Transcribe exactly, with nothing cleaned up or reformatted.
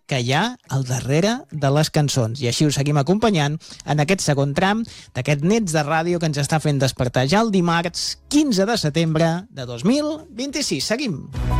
que hi ha al darrere de les cançons. I així us seguim acompanyant en aquest segon tram d'aquest Nets de Ràdio que ens està fent despertar ja el dimarts quinze de setembre de dos mil vint-i-sis. Seguim!